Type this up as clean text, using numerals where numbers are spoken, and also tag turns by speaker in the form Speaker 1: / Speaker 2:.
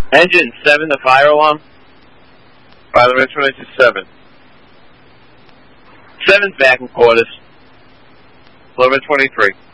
Speaker 1: Engine 7, the fire alarm.
Speaker 2: Fire alarm instrument 7.
Speaker 1: 7's back in quarters.
Speaker 2: 1123.